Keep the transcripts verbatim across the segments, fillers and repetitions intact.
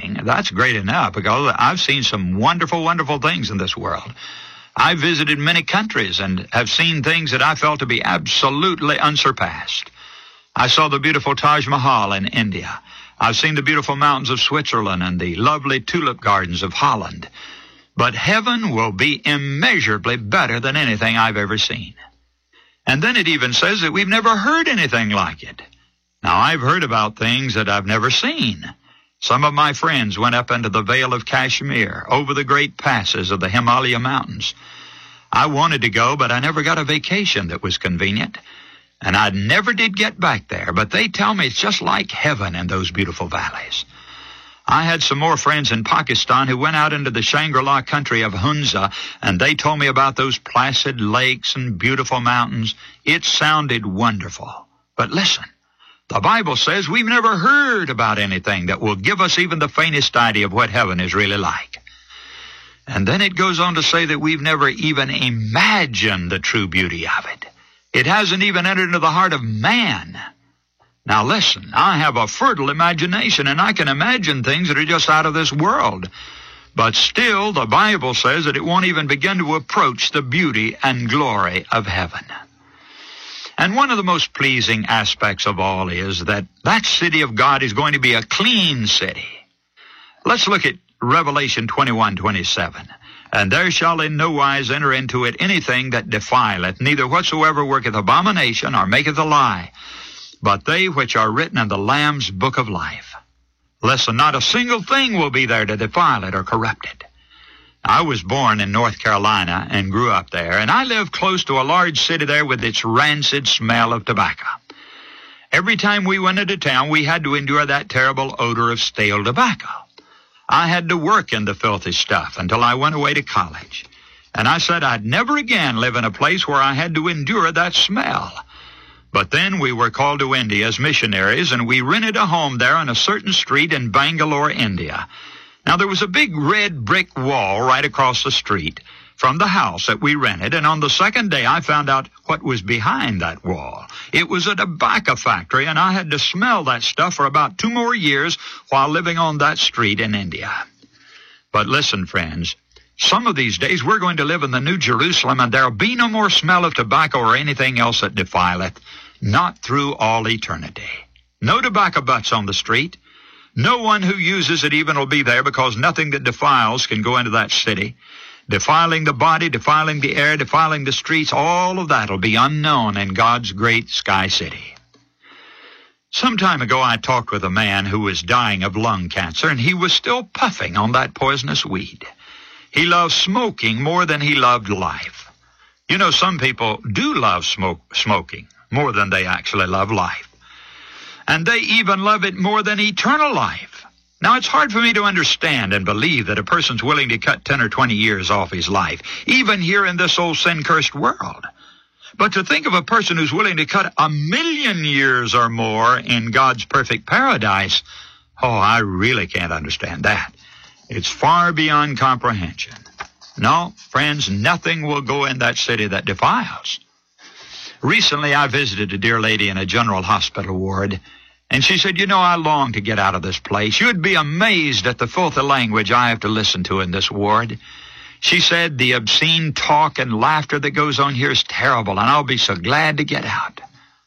anything, that's great enough, because I've seen some wonderful, wonderful things in this world. I've visited many countries and have seen things that I felt to be absolutely unsurpassed. I saw the beautiful Taj Mahal in India. I've seen the beautiful mountains of Switzerland and the lovely tulip gardens of Holland. But heaven will be immeasurably better than anything I've ever seen. And then it even says that we've never heard anything like it. Now, I've heard about things that I've never seen. Some of my friends went up into the Vale of Kashmir, over the great passes of the Himalaya Mountains. I wanted to go, but I never got a vacation that was convenient. And I never did get back there, but they tell me it's just like heaven in those beautiful valleys. I had some more friends in Pakistan who went out into the Shangri-La country of Hunza, and they told me about those placid lakes and beautiful mountains. It sounded wonderful. But listen, the Bible says we've never heard about anything that will give us even the faintest idea of what heaven is really like. And then it goes on to say that we've never even imagined the true beauty of it. It hasn't even entered into the heart of man. Now listen, I have a fertile imagination, and I can imagine things that are just out of this world. But still, the Bible says that it won't even begin to approach the beauty and glory of heaven. And one of the most pleasing aspects of all is that that city of God is going to be a clean city. Let's look at Revelation twenty-one twenty-seven. And there shall in no wise enter into it anything that defileth, neither whatsoever worketh abomination or maketh a lie, but they which are written in the Lamb's book of life. Listen, not a single thing will be there to defile it or corrupt it. I was born in North Carolina and grew up there, and I lived close to a large city there with its rancid smell of tobacco. Every time we went into town, we had to endure that terrible odor of stale tobacco. I had to work in the filthy stuff until I went away to college. And I said I'd never again live in a place where I had to endure that smell. But then we were called to India as missionaries, and we rented a home there on a certain street in Bangalore, India. Now, there was a big red brick wall right across the street from the house that we rented, and on the second day I found out what was behind that wall. It was a tobacco factory, and I had to smell that stuff for about two more years while living on that street in India. But listen, friends, some of these days we're going to live in the New Jerusalem, and there'll be no more smell of tobacco or anything else that defileth, not through all eternity. No tobacco butts on the street. No one who uses it even will be there, because nothing that defiles can go into that city. Defiling the body, defiling the air, defiling the streets, all of that will be unknown in God's great sky city. Some time ago I talked with a man who was dying of lung cancer, and he was still puffing on that poisonous weed. He loved smoking more than he loved life. You know, some people do love smoke, smoking more than they actually love life. And they even love it more than eternal life. Now, it's hard for me to understand and believe that a person's willing to cut ten or twenty years off his life, even here in this old sin-cursed world. But to think of a person who's willing to cut a million years or more in God's perfect paradise, oh, I really can't understand that. It's far beyond comprehension. No, friends, nothing will go in that city that defiles. Recently, I visited a dear lady in a general hospital ward, and she said, you know, I long to get out of this place. You'd be amazed at the filthy language I have to listen to in this ward. She said, the obscene talk and laughter that goes on here is terrible, and I'll be so glad to get out.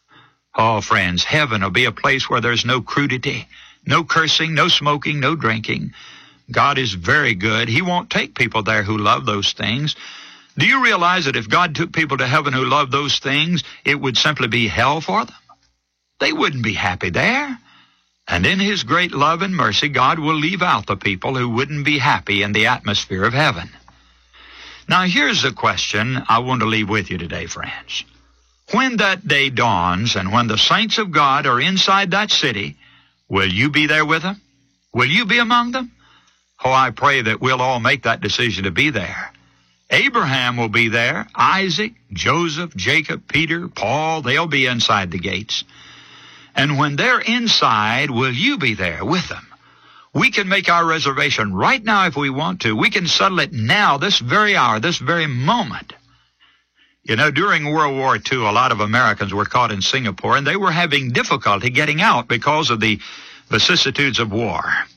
Oh, friends, heaven will be a place where there's no crudity, no cursing, no smoking, no drinking. God is very good. He won't take people there who love those things. Do you realize that if God took people to heaven who loved those things, it would simply be hell for them? They wouldn't be happy there. And in his great love and mercy, God will leave out the people who wouldn't be happy in the atmosphere of heaven. Now, here's the question I want to leave with you today, friends. When that day dawns and when the saints of God are inside that city, will you be there with them? Will you be among them? Oh, I pray that we'll all make that decision to be there. Abraham will be there. Isaac, Joseph, Jacob, Peter, Paul, they'll be inside the gates. And when they're inside, will you be there with them? We can make our reservation right now if we want to. We can settle it now, this very hour, this very moment. You know, during World War Two, a lot of Americans were caught in Singapore, and they were having difficulty getting out because of the vicissitudes of war.